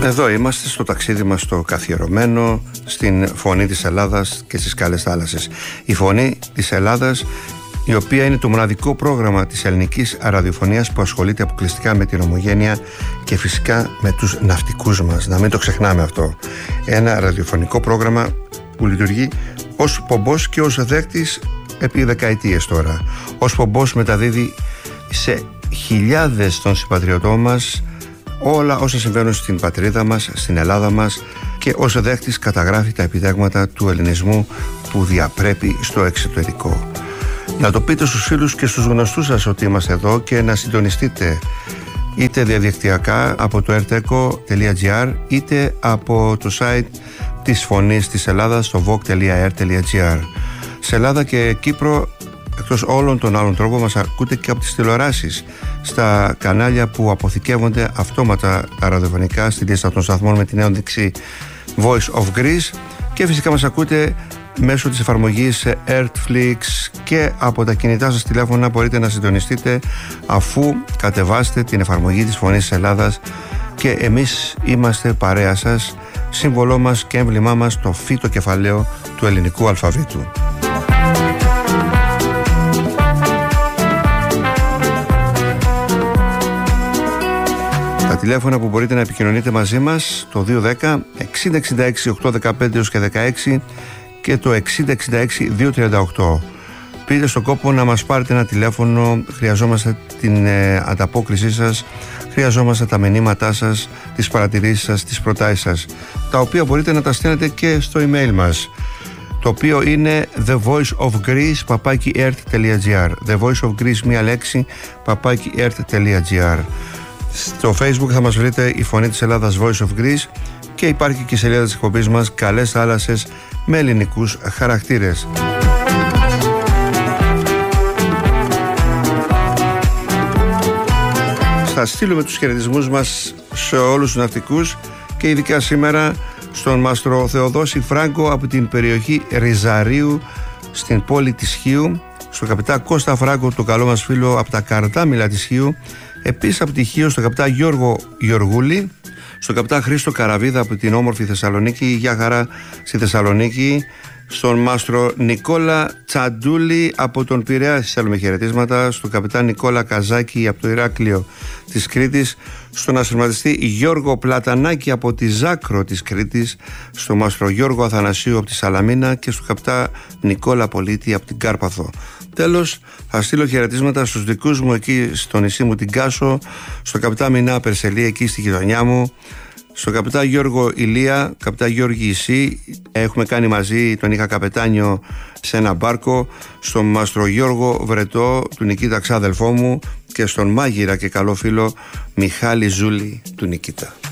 Εδώ είμαστε στο ταξίδι μας το καθιερωμένο στην Φωνή της Ελλάδας και στις καλές θάλασσες. Η Φωνή της Ελλάδας, η οποία είναι το μοναδικό πρόγραμμα της ελληνικής ραδιοφωνίας που ασχολείται αποκλειστικά με την ομογένεια και φυσικά με τους ναυτικούς μας. Να μην το ξεχνάμε αυτό. Ένα ραδιοφωνικό πρόγραμμα που λειτουργεί ως πομπός και ως δέκτης επί δεκαετίες τώρα. Ως πομπός μεταδίδει σε χιλιάδες των συμπατριωτών μας όλα όσα συμβαίνουν στην πατρίδα μας, στην Ελλάδα μας, και ως δέκτης καταγράφει τα επιτεύγματα του ελληνισμού που διαπρέπει στο εξωτερικό. Να το πείτε στους φίλους και στους γνωστούς σας ότι είμαστε εδώ και να συντονιστείτε είτε διαδικτυακά από το rteco.gr είτε από το site της Φωνής της Ελλάδας στο voc.r.gr. Σε Ελλάδα και Κύπρο, εκτός όλων των άλλων τρόπων, μας ακούτε και από τις τηλεοράσεις στα κανάλια που αποθηκεύονται αυτόματα τα ραδιοφωνικά στη λίστα των σταθμών με την ένδειξη Voice of Greece, και φυσικά μας ακούτε μέσω της εφαρμογής Earthflix, και από τα κινητά σας τηλέφωνα μπορείτε να συντονιστείτε αφού κατεβάσετε την εφαρμογή της Φωνής της Ελλάδας, και εμείς είμαστε παρέα σας, σύμβολό μας και έμβλημά μας το φύτο κεφαλαίο του ελληνικού αλφαβήτου. Τα τηλέφωνα που μπορείτε να επικοινωνείτε μαζί μας, το 210 6066 815 και 16 και το 6066 238. Πείτε στον κόπο να μας πάρετε ένα τηλέφωνο, χρειαζόμαστε την ανταπόκρισή σας, χρειαζόμαστε τα μηνύματά σας, τις παρατηρήσεις σας, τις προτάσεις σας, τα οποία μπορείτε να τα στέλνετε και στο email μας, το οποίο είναι thevoiceofgreece@ert.gr. The Voice of Greece, μία λέξη, @ert.gr. Στο Facebook θα μας βρείτε η Φωνή της Ελλάδας Voice of Greece, και υπάρχει και η σελίδα της εκπομπής μας Καλές Θάλασσες με ελληνικούς χαρακτήρες. Θα στείλουμε τους χαιρετισμούς μας σε όλους τους ναυτικούς και ειδικά σήμερα στον μάστρο Θεοδόση Φράγκο από την περιοχή Ριζαρίου στην πόλη της Χίου, στον καπιτά Κώστα Φράγκο, τον καλό μας φίλο από τα Καρτάμιλα της Χίου, επίσης από τη Χίο στον καπιτά Γιώργο Γιωργούλη, στον καπιτά Χρήστο Καραβίδα από την όμορφη Θεσσαλονίκη, γεια χαρά στη Θεσσαλονίκη, στον μάστρο Νικόλα Τσαντούλη από τον Πειραιά, στέλνουμε χαιρετίσματα, στον καπιτάν Νικόλα Καζάκη από το Ηράκλειο της Κρήτης, στον ασυρματιστή Γιώργο Πλατανάκη από τη Ζάκρο της Κρήτης, στον μάστρο Γιώργο Αθανασίου από τη Σαλαμίνα και στον καπιτά Νικόλα Πολίτη από την Κάρπαθο. Τέλος, θα στείλω χαιρετίσματα στους δικούς μου εκεί στο νησί μου την Κάσο, στον καπιτά Μινά Περσελή εκεί στη γειτονιά μου, στον καπιτά Γιώργο Ηλία, καπιτά Γιώργη Ισή, έχουμε κάνει μαζί, τον είχα καπετάνιο σε ένα μπάρκο, στον μάστρο Γιώργο Βρετό του Νικήτα ξάδελφό μου, και στον μάγειρα και καλό φίλο Μιχάλη Ζούλη του Νικήτα.